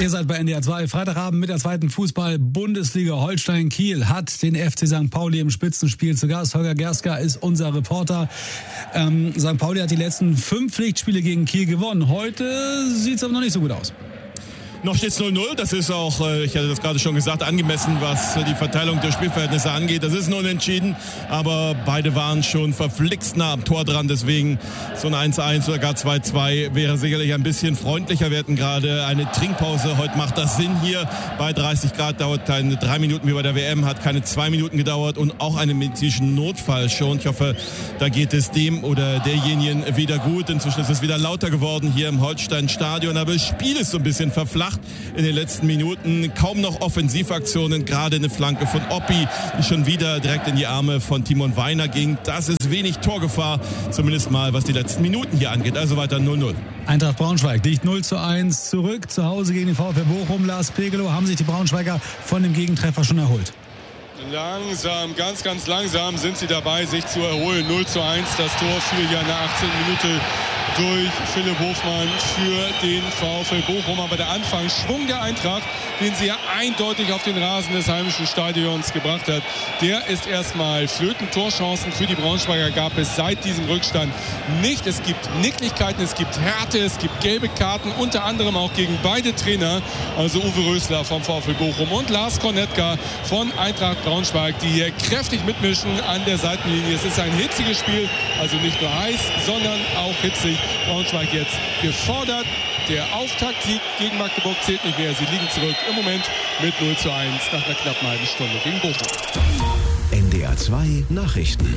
Ihr seid bei NDR 2. Freitagabend mit der zweiten Fußball-Bundesliga. Holstein Kiel hat den FC St. Pauli im Spitzenspiel zu Gast. Holger Gerska ist unser Reporter. St. Pauli hat die letzten 5 Pflichtspiele gegen Kiel gewonnen. Heute sieht es aber noch nicht so gut aus. Noch steht es 0-0. Das ist auch, ich hatte das gerade schon gesagt, angemessen, was die Verteilung der Spielverhältnisse angeht. Das ist ein Unentschieden, aber beide waren schon verflixt nah am Tor dran. Deswegen so ein 1-1 oder gar 2-2 wäre sicherlich ein bisschen freundlicher. Wir hatten gerade eine Trinkpause. Heute macht das Sinn hier. Bei 30 Grad dauert keine 3 Minuten wie bei der WM, hat keine 2 Minuten gedauert und auch einen medizinischen Notfall schon. Ich hoffe, da geht es dem oder derjenigen wieder gut. Inzwischen ist es wieder lauter geworden hier im Holstein-Stadion, aber das Spiel ist so ein bisschen verflacht in den letzten Minuten. Kaum noch Offensivaktionen, gerade eine Flanke von Oppi, die schon wieder direkt in die Arme von Timon Weiner ging. Das ist wenig Torgefahr, zumindest mal was die letzten Minuten hier angeht. Also weiter 0-0. Eintracht Braunschweig liegt 0-1 zurück. Zu Hause gegen den VfB Bochum. Lars Pegelow, haben sich die Braunschweiger von dem Gegentreffer schon erholt? Langsam, ganz langsam sind sie dabei, sich zu erholen. 0-1, das Tor fiel ja in der 18. Minute durch Philipp Hofmann für den VfL Bochum. Aber der Anfangsschwung der Eintracht, den sie ja eindeutig auf den Rasen des heimischen Stadions gebracht hat, der ist erstmal flöten. Torchancen für die Braunschweiger gab es seit diesem Rückstand nicht. Es gibt Nicklichkeiten, es gibt Härte, es gibt gelbe Karten, unter anderem auch gegen beide Trainer, also Uwe Rösler vom VfL Bochum und Lars Kornetka von Eintracht Braunschweig, die hier kräftig mitmischen an der Seitenlinie. Es ist ein hitziges Spiel, also nicht nur heiß, sondern auch hitzig. Braunschweig jetzt gefordert. Der Auftaktsieg gegen Magdeburg zählt nicht mehr. Sie liegen zurück im Moment mit 0-1 nach einer knappen halben Stunde gegen Bochum. NDR 2 Nachrichten.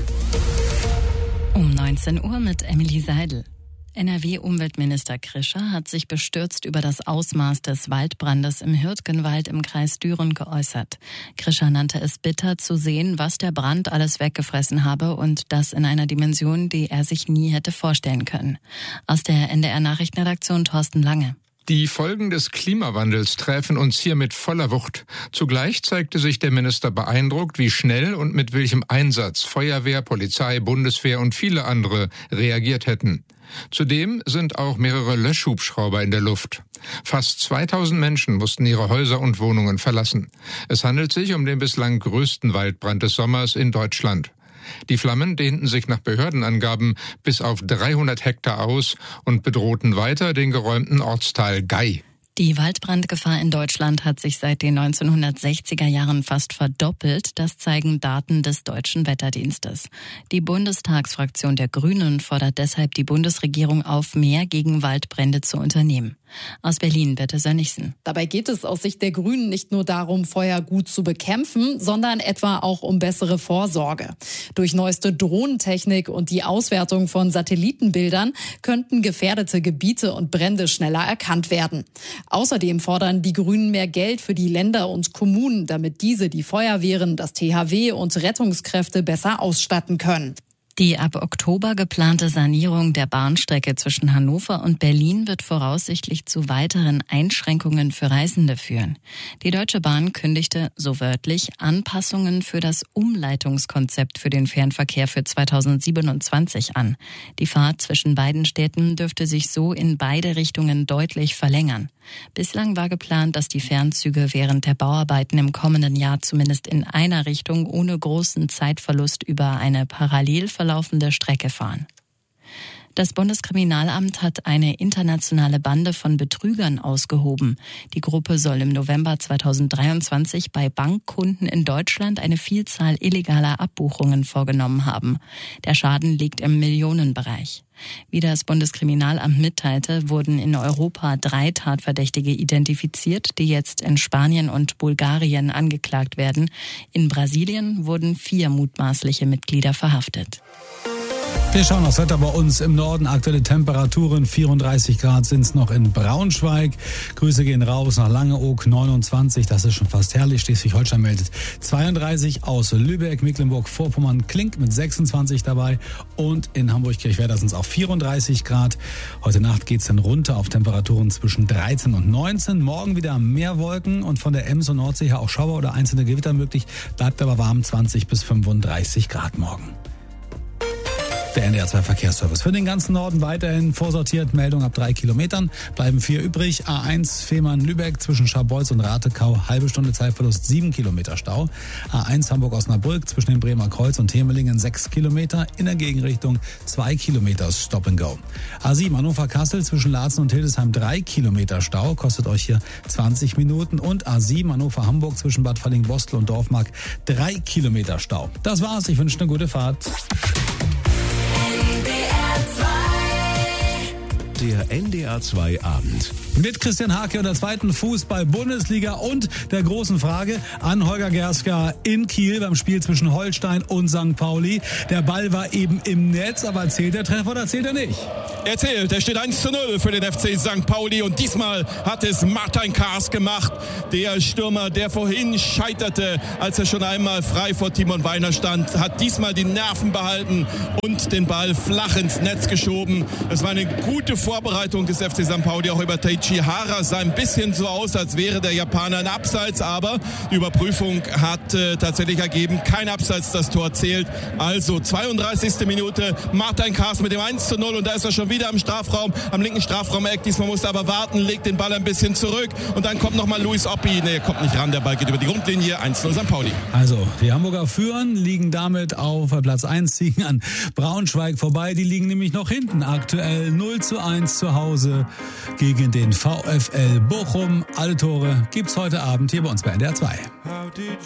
Um 19 Uhr mit Emily Seidel. NRW-Umweltminister Krischer hat sich bestürzt über das Ausmaß des Waldbrandes im Hürtgenwald im Kreis Düren geäußert. Krischer nannte es bitter zu sehen, was der Brand alles weggefressen habe und das in einer Dimension, die er sich nie hätte vorstellen können. Aus der NDR-Nachrichtenredaktion Thorsten Lange. Die Folgen des Klimawandels treffen uns hier mit voller Wucht. Zugleich zeigte sich der Minister beeindruckt, wie schnell und mit welchem Einsatz Feuerwehr, Polizei, Bundeswehr und viele andere reagiert hätten. Zudem sind auch mehrere Löschhubschrauber in der Luft. Fast 2000 Menschen mussten ihre Häuser und Wohnungen verlassen. Es handelt sich um den bislang größten Waldbrand des Sommers in Deutschland. Die Flammen dehnten sich nach Behördenangaben bis auf 300 Hektar aus und bedrohten weiter den geräumten Ortsteil Gei. Die Waldbrandgefahr in Deutschland hat sich seit den 1960er Jahren fast verdoppelt. Das zeigen Daten des Deutschen Wetterdienstes. Die Bundestagsfraktion der Grünen fordert deshalb die Bundesregierung auf, mehr gegen Waldbrände zu unternehmen. Aus Berlin, Birte Sönnigsen. Dabei geht es aus Sicht der Grünen nicht nur darum, Feuer gut zu bekämpfen, sondern etwa auch um bessere Vorsorge. Durch neueste Drohnentechnik und die Auswertung von Satellitenbildern könnten gefährdete Gebiete und Brände schneller erkannt werden. Außerdem fordern die Grünen mehr Geld für die Länder und Kommunen, damit diese die Feuerwehren, das THW und Rettungskräfte besser ausstatten können. Die ab Oktober geplante Sanierung der Bahnstrecke zwischen Hannover und Berlin wird voraussichtlich zu weiteren Einschränkungen für Reisende führen. Die Deutsche Bahn kündigte, so wörtlich, Anpassungen für das Umleitungskonzept für den Fernverkehr für 2027 an. Die Fahrt zwischen beiden Städten dürfte sich so in beide Richtungen deutlich verlängern. Bislang war geplant, dass die Fernzüge während der Bauarbeiten im kommenden Jahr zumindest in einer Richtung ohne großen Zeitverlust über eine parallel verlaufende Strecke fahren. Das Bundeskriminalamt hat eine internationale Bande von Betrügern ausgehoben. Die Gruppe soll im November 2023 bei Bankkunden in Deutschland eine Vielzahl illegaler Abbuchungen vorgenommen haben. Der Schaden liegt im Millionenbereich. Wie das Bundeskriminalamt mitteilte, wurden in Europa 3 Tatverdächtige identifiziert, die jetzt in Spanien und Bulgarien angeklagt werden. In Brasilien wurden 4 mutmaßliche Mitglieder verhaftet. Wir schauen aufs Wetter bei uns im Norden. Aktuelle Temperaturen, 34 Grad sind es noch in Braunschweig. Grüße gehen raus nach Langeoog, 29, das ist schon fast herrlich. Schleswig-Holstein meldet 32 aus Lübeck, Mecklenburg-Vorpommern, Klink mit 26 dabei. Und in Hamburg-Kirchwerder sind es auch 34 Grad. Heute Nacht geht es dann runter auf Temperaturen zwischen 13 und 19. Morgen wieder mehr Wolken und von der Ems und Nordsee her auch Schauer oder einzelne Gewitter möglich. Bleibt aber warm, 20 bis 35 Grad morgen. Der NDR 2 Verkehrsservice. Für den ganzen Norden weiterhin vorsortiert. Meldung ab 3 Kilometern. Bleiben 4 übrig. A1 Fehmarn-Lübeck zwischen Scharbeutz und Ratekau. Halbe Stunde Zeitverlust, 7 Kilometer Stau. A1 Hamburg-Osnabrück zwischen dem Bremer Kreuz und Temelingen 6 Kilometer. In der Gegenrichtung 2 Kilometer Stop and Go. A7 Hannover-Kassel zwischen Laatzen und Hildesheim 3 Kilometer Stau. Kostet euch hier 20 Minuten. Und A7 Hannover-Hamburg zwischen Bad Falling-Bostel und Dorfmark 3 Kilometer Stau. Das war's. Ich wünsche eine gute Fahrt. Der NDR 2 Abend. Mit Christian Hake und der zweiten Fußball-Bundesliga und der großen Frage an Holger Gerska in Kiel beim Spiel zwischen Holstein und St. Pauli. Der Ball war eben im Netz, aber zählt der Treffer oder zählt er nicht? Er zählt, er steht 1:0 für den FC St. Pauli und diesmal hat es Martin Kaas gemacht. Der Stürmer, der vorhin scheiterte, als er schon einmal frei vor Timon Weiner stand, hat diesmal die Nerven behalten und den Ball flach ins Netz geschoben. Das war eine gute Vorbereitung des FC St. Pauli, auch über Taichi Hara. Sah ein bisschen so aus, als wäre der Japaner ein Abseits, aber die Überprüfung hat tatsächlich ergeben, kein Abseits, das Tor zählt. Also 32. Minute, Martin Kaas mit dem 1:0 und da ist er schon wieder am Strafraum, am linken Strafraum-Eck. Diesmal musste er aber warten, legt den Ball ein bisschen zurück und dann kommt nochmal Luis Oppi. Ne, er kommt nicht ran, der Ball geht über die Grundlinie, 1:0 St. Pauli. Also, die Hamburger führen, liegen damit auf Platz 1, ziehen an Braunschweig vorbei. Die liegen nämlich noch hinten, aktuell 0:1 zu Hause gegen den VfL Bochum. Alle Tore gibt's heute Abend hier bei uns bei NDR 2.